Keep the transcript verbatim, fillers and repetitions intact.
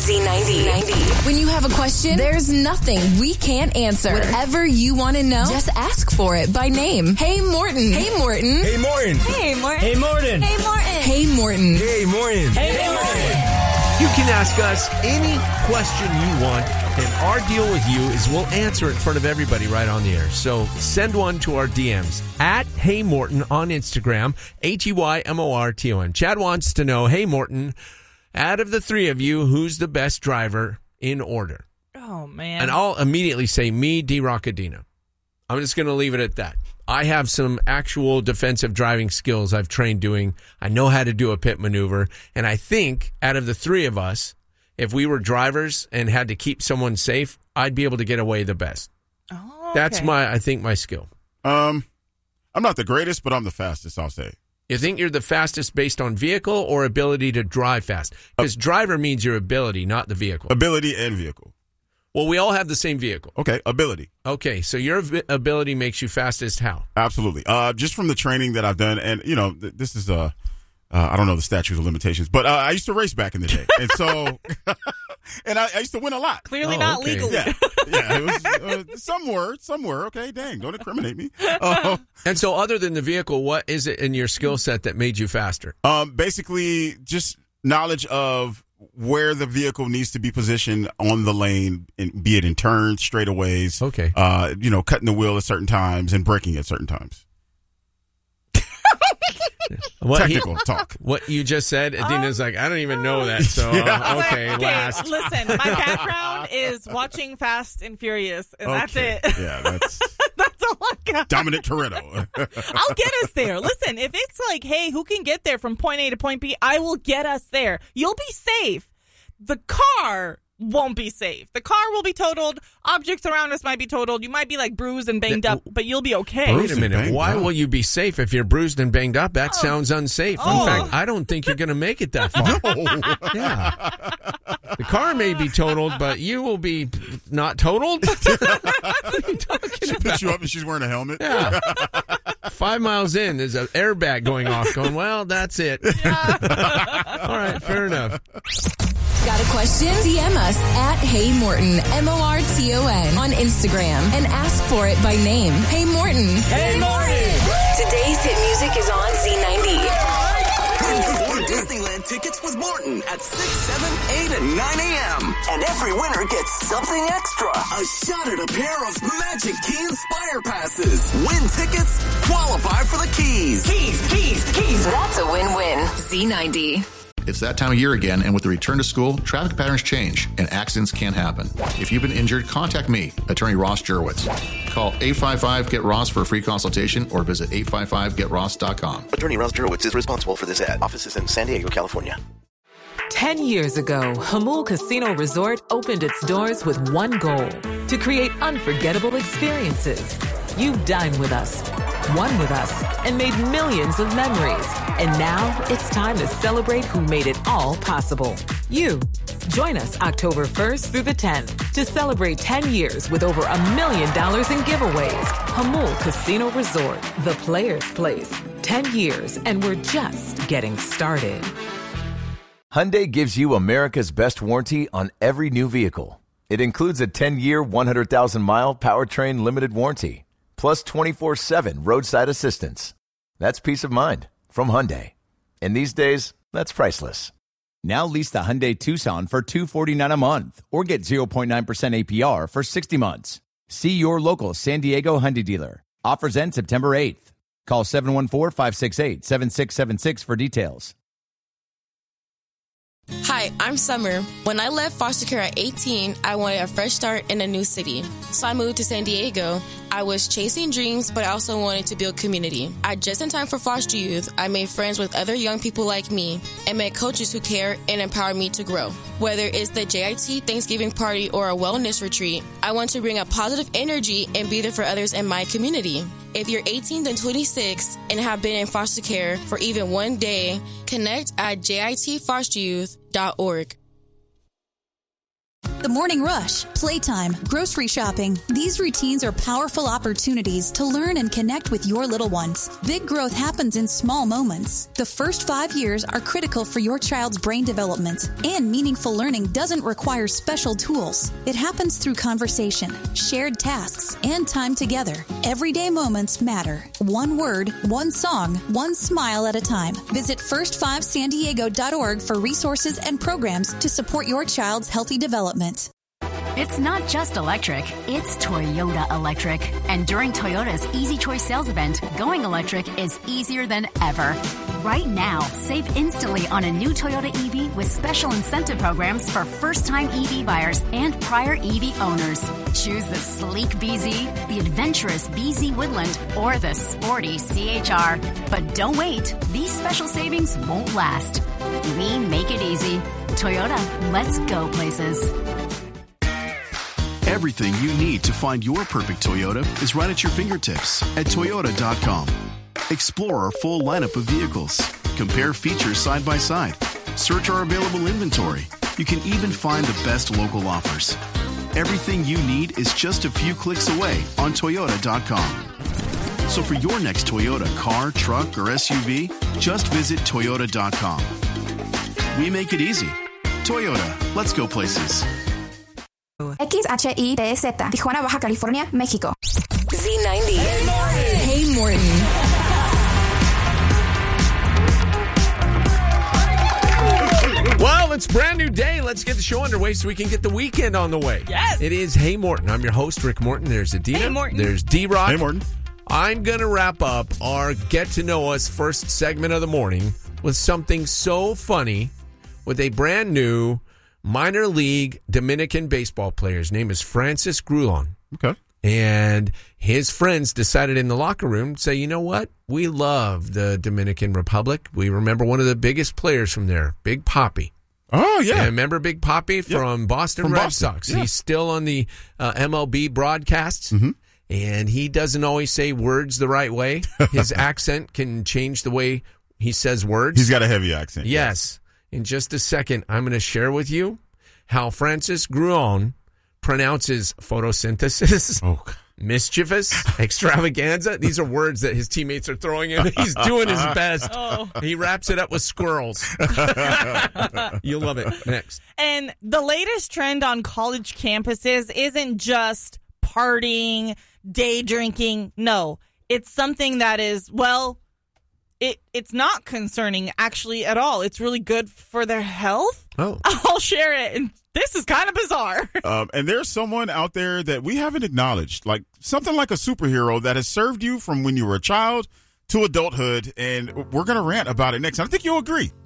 Z ninety. When you have a question, there's nothing we can't answer. Whatever you want to know, just ask for it by name. Hey, Morton. Hey, Morton. Hey, Morton. Hey, Morton. Hey, Morton. Hey, Morton. Hey, Morton. Hey, Morton. Hey, Morton. You can ask us any question you want, and our deal with you is we'll answer it in front of everybody right on the air. So send one to our D Ms at Hey Morton on Instagram, H E Y M O R T O N. Chad wants to know, hey Morton, out of the three of you, who's the best driver in order? Oh, man. And I'll immediately say me, D-Rock, Adina. I'm just going to leave it at that. I have some actual defensive driving skills I've trained doing. I know how to do a pit maneuver. And I think out of the three of us, if we were drivers and had to keep someone safe, I'd be able to get away the best. Oh, okay. That's my, I think, my skill. Um, I'm not the greatest, but I'm the fastest, I'll say. You think you're the fastest based on vehicle or ability to drive fast? Because uh, driver means your ability, not the vehicle. Ability and vehicle. Well, we all have the same vehicle. Okay, ability. Okay, so your ability makes you fastest how? Absolutely. Uh, just from the training that I've done, and, you know, th- this is, uh, uh, I don't know the statute of limitations, but uh, I used to race back in the day. And so, and I, I used to win a lot. Clearly oh, not okay. legally. Yeah, yeah. It was, uh, some were, some were. Okay, dang, don't incriminate me. Uh, and so other than the vehicle, what is it in your skill set that made you faster? Um, basically, just knowledge of where the vehicle needs to be positioned on the lane, in, be it in turns, straightaways, okay. uh, you know, cutting the wheel at certain times and braking at certain times. What Technical he, talk. What you just said, Adina's um, like, I don't even know that, so yeah. okay, okay, last. Listen, my background is watching Fast and Furious, and okay. that's it. Yeah, that's that's all I got. Dominic Toretto. I'll get us there. Listen, if it's like, hey, who can get there from point A to point B, I will get us there. You'll be safe. The car won't be safe. The car will be totaled. Objects around us might be totaled. You might be like bruised and banged up, but you'll be okay. Wait a minute. Why up. will you be safe if you're bruised and banged up? That oh. sounds unsafe. Oh. In fact, I don't think you're going to make it that far. Yeah. The car may be totaled, but you will be not totaled? What are you talking she about? picks you up and she's wearing a helmet. Yeah. Five miles in, there's an airbag going off going, well, that's it. Yeah. All right, fair enough. Got a question? D M us at Hey Morton, M O R T O N, on Instagram and ask for it by name. Hey Morton. Hey, Morton. Today's hit music is on Z ninety. Win Disneyland tickets with Morton at six, seven, eight, and nine a.m. And every winner gets something extra. A shot at a pair of Magic Key Inspire passes. Win tickets, qualify for the keys. Keys, keys, keys. That's a win-win. Z ninety. It's that time of year again, and with the return to school, traffic patterns change, and accidents can happen. If you've been injured, contact me, Attorney Ross Jurwitz. Call eight five five, get ross for a free consultation or visit eight five five get ross dot com. Attorney Ross Jurwitz is responsible for this ad. Office is in San Diego, California. Ten years ago, Hamul Casino Resort opened its doors with one goal: to create unforgettable experiences. You dined with us, won with us, and made millions of memories. And now it's time to celebrate who made it all possible. You. Join us October first through the tenth to celebrate ten years with over a million dollars in giveaways. Hamul Casino Resort, the players' place. ten years, and we're just getting started. Hyundai gives you America's best warranty on every new vehicle. It includes a ten-year, one hundred thousand mile powertrain limited warranty, plus twenty-four seven roadside assistance. That's peace of mind from Hyundai. And these days, that's priceless. Now lease the Hyundai Tucson for two hundred forty-nine dollars a month or get zero point nine percent A P R for sixty months. See your local San Diego Hyundai dealer. Offers end September eighth. Call seven one four, five six eight, seven six seven six for details. Hi, I'm Summer. When I left foster care at eighteen, I wanted a fresh start in a new city. So I moved to San Diego. I was chasing dreams, but I also wanted to build community. At Just in Time for Foster Youth, I made friends with other young people like me and met coaches who care and empower me to grow. Whether it's the J I T Thanksgiving party or a wellness retreat, I want to bring a positive energy and be there for others in my community. If you're eighteen to twenty-six and have been in foster care for even one day, connect at J I T foster youth dot org. The morning rush, playtime, grocery shopping. These routines are powerful opportunities to learn and connect with your little ones. Big growth happens in small moments. The first five years are critical for your child's brain development, and meaningful learning doesn't require special tools. It happens through conversation, shared tasks, and time together. Everyday moments matter. One word, one song, one smile at a time. Visit first five san diego dot org for resources and programs to support your child's healthy development. It's not just electric, it's Toyota Electric. And during Toyota's Easy Choice sales event, going electric is easier than ever. Right now, save instantly on a new Toyota E V with special incentive programs for first-time E V buyers and prior E V owners. Choose the sleek B Z, the adventurous B Z Woodland, or the sporty C H R. But don't wait, these special savings won't last. We make it easy. Toyota, let's go places. Everything you need to find your perfect Toyota is right at your fingertips at Toyota dot com. Explore our full lineup of vehicles. Compare features side by side. Search our available inventory. You can even find the best local offers. Everything you need is just a few clicks away on Toyota dot com. So for your next Toyota car, truck, or S U V, just visit Toyota dot com. We make it easy. Toyota, let's go places. X H I T Z, Tijuana, Baja California, México. Z ninety. Hey, Morton. Hey, Morton. Well, it's a brand new day. Let's get the show underway so we can get the weekend on the way. Yes. It is Hey Morton. I'm your host, Rick Morton. There's Adina. Hey, Morton. There's D-Rock. Hey, Morton. I'm going to wrap up our Get to Know Us first segment of the morning with something so funny with a brand new minor league Dominican baseball player. His name is Francis Grulon. Okay. And his friends decided in the locker room to say, you know what? We love the Dominican Republic. We remember one of the biggest players from there, Big Papi. Oh, yeah. And remember Big Papi from yeah. Boston from Red Boston. Sox? Yeah. He's still on the uh, M L B broadcasts. Mm-hmm. And he doesn't always say words the right way. His accent can change the way he says words. He's got a heavy accent. Yes. In just a second, I'm going to share with you how Francis Grulon pronounces photosynthesis, oh, mischievous, extravaganza. These are words that his teammates are throwing in. He's doing his best. Oh. He wraps it up with squirrels. You'll love it. Next. And the latest trend on college campuses isn't just partying, day drinking. No, it's something that is, well, it it's not concerning actually at all. It's really good for their health. Oh. I'll share it. And this is kind of bizarre. Um, and there's someone out there that we haven't acknowledged, like something like a superhero that has served you from when you were a child to adulthood. And we're going to rant about it next. I think you'll agree.